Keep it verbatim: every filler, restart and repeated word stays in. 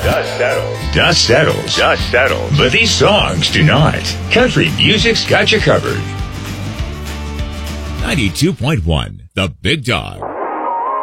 Dust settles. Dust settles. Dust settles. But these songs do not. Country music's got you covered. ninety-two point one, The Big Dog.